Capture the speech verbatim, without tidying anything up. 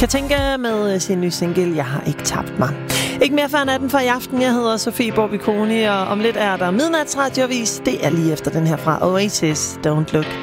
Katinka med sin nye single, Jeg har ikke tabt mig. Ikke mere før natten for i aften. Jeg hedder Sofie Borbiconi, og om lidt er der midnatsradioavis. Det er lige efter den her fra Oasis, Don't Look